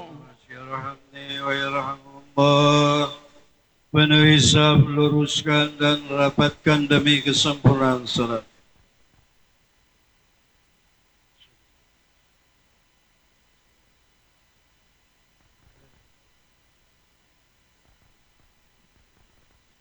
Yarhamni wa yarhamullah. Penuhi hisab, luruskan dan rapatkan demi kesempurnaan salat.